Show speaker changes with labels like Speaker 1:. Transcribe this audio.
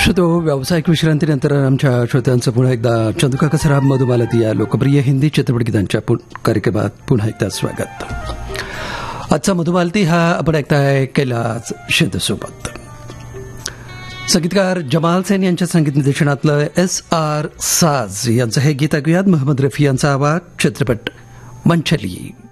Speaker 1: श्रोतो, व्यावसायिक विश्रांतीनंतर आमच्या श्रोत्यांचं पुन्हा एकदा चंदुकाका सराफ मधुमालती या लोकप्रिय हिंदी चित्रपटगीतांच्या कार्यक्रमात पुन्हा एकदा स्वागत. आजचा मधुमालती हा आपण ऐकताय कैलास शिंदेसोबत. संगीतकार जमाल सेन यांच्या संगीत निर्देशनातलं SR साज यांचं हे गीत ऐकूयात. मोहम्मद रफी यांचा आवाज. चित्रपट मंचली.